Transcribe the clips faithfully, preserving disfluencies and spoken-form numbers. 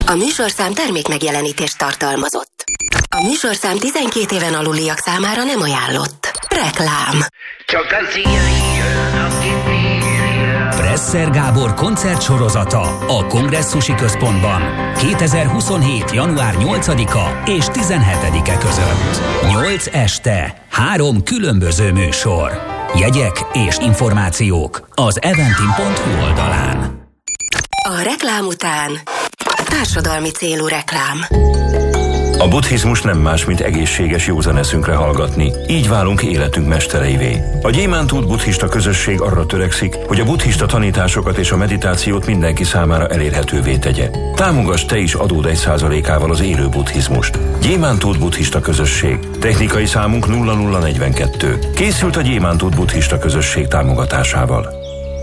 A műsorszám termék megjelenítést tartalmazott. A műsorszám tizenkét éven aluliak számára nem ajánlott. Reklám. Csak az ilyen, akit bírja. Presser Gábor koncertsorozata a Kongresszusi Központban kétezer-huszonhét. január nyolcadika és tizenhetedike között. nyolc este, három különböző műsor. Jegyek és információk az eventim pont hu oldalán. A reklám után társadalmi célú reklám. A buddhizmus nem más, mint egészséges józan eszünkre hallgatni. Így válunk életünk mestereivé. A Gyémántút buddhista közösség arra törekszik, hogy a buddhista tanításokat és a meditációt mindenki számára elérhetővé tegye. Támogass te is adód egy százalékával az élő buddhizmust. Gyémántút buddhista közösség. Technikai számunk nulla nulla negyvenkettő. Készült a Gyémántút buddhista közösség támogatásával.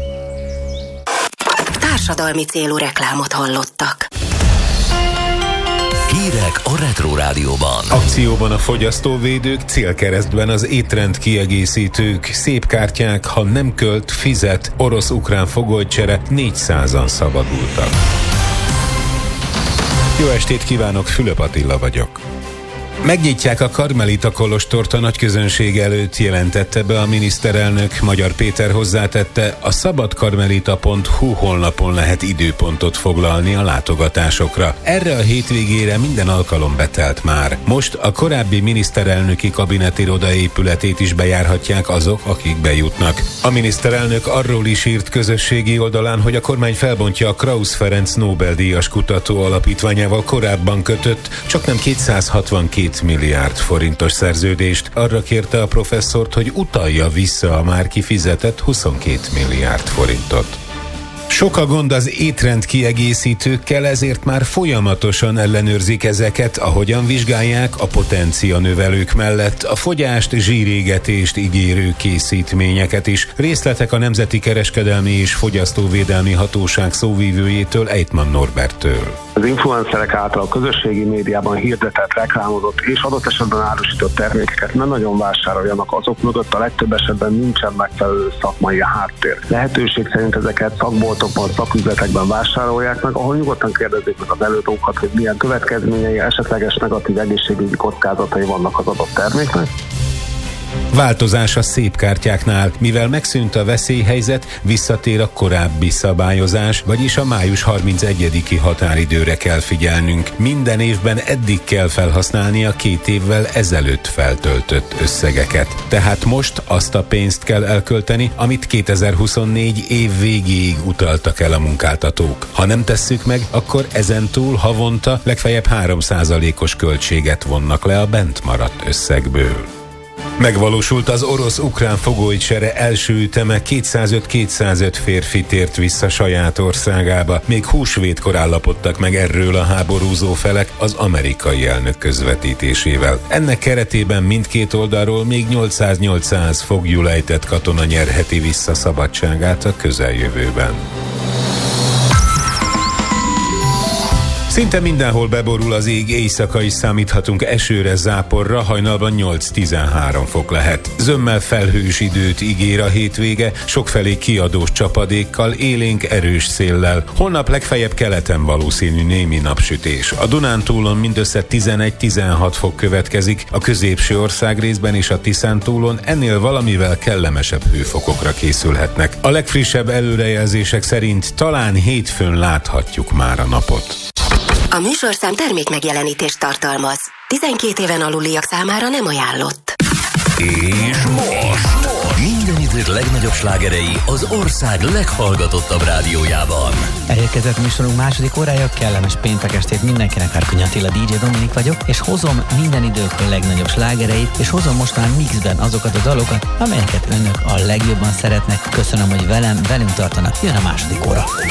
Társadalmi célú reklámot hallottak. Hírek a Retro Rádióban. Akcióban a fogyasztóvédők, célkeresztben az étrend kiegészítők, szép kártyák, ha nem költ, fizet, orosz-ukrán fogolycsere, négyszázan szabadultak. Jó estét kívánok, Fülöp Attila vagyok. Megnyitják a Karmelita kolostort a nagyközönség előtt, jelentette be a miniszterelnök. Magyar Péter hozzátette, a szabadkarmelita pont hu honlapon lehet időpontot foglalni a látogatásokra. Erre a hétvégére minden alkalom betelt már. Most a korábbi miniszterelnöki kabinetiroda épületét is bejárhatják azok, akik bejutnak. A miniszterelnök arról is írt közösségi oldalán, hogy a kormány felbontja a Krausz Ferenc Nobel-díjas kutató alapítványával korábban kötött, csak nem kétszázhatvankét milliárd forintos szerződést. Arra kérte a professzort, hogy utalja vissza a már kifizetett huszonkét milliárd forintot. Sok a gond az étrend kiegészítőkkel, ezért már folyamatosan ellenőrzik ezeket, ahogyan vizsgálják a potencia növelők mellett a fogyást, zsírégetést ígérő készítményeket is. Részletek a Nemzeti Kereskedelmi és Fogyasztóvédelmi Hatóság szóvívőjétől, Ejtman Norberttől. Az influencerek által a közösségi médiában hirdetett, reklámozott és adott esetben árusított termékeket nem nagyon vásároljanak, azok mögött a legtöbb esetben nincsen megfelelő szakmai háttér. Lehetőség szerint ezeket szakboltokban, szaküzletekben vásárolják meg, ahol nyugodtan kérdezik meg az előadókat, hogy milyen következményei, esetleges negatív egészségügyi kockázatai vannak az adott terméknek. Változás a szép kártyáknál, mivel megszűnt a veszélyhelyzet, visszatér a korábbi szabályozás, vagyis a május harmincegyediki határidőre kell figyelnünk. Minden évben eddig kell felhasználni a két évvel ezelőtt feltöltött összegeket. Tehát most azt a pénzt kell elkölteni, amit kétezer-huszonnégy év végéig utaltak el a munkáltatók. Ha nem tesszük meg, akkor ezentúl havonta legfeljebb három százalékos költséget vonnak le a bent maradt összegből. Megvalósult az orosz-ukrán fogolycsere első üteme, kétszázöt-kétszázöt férfi tért vissza saját országába. Még húsvétkor állapodtak meg erről a háborúzó felek az amerikai elnök közvetítésével. Ennek keretében mindkét oldalról még nyolcszáz-nyolcszáz foglyul ejtett katona nyerheti vissza szabadságát a közeljövőben. Szinte mindenhol beborul az ég, éjszaka is számíthatunk esőre, záporra, hajnalban nyolc-tizenhárom fok lehet. Zömmel felhős időt ígér a hétvége, sokfelé kiadós csapadékkal, élénk erős széllel. Holnap legfeljebb keleten valószínű némi napsütés. A Dunántúlon mindössze tizenegy-tizenhat fok következik, a középső országrészben és a Tiszántúlon ennél valamivel kellemesebb hőfokokra készülhetnek. A legfrissebb előrejelzések szerint talán hétfőn láthatjuk már a napot. A műsorszám termék megjelenítést tartalmaz. tizenkét éven aluliak számára nem ajánlott. És most minden idők legnagyobb slágerei az ország leghallgatottabb rádiójában. Elérkezett műsorunk második órája, kellemes péntek estét mindenkinek, Árkonyi Attila, dé dzsé Dominik vagyok, és hozom minden idők legnagyobb slágereit, és hozom most már mixben azokat a dalokat, amelyeket önök a legjobban szeretnek. Köszönöm, hogy velem, velünk tartanak, jön a második óra.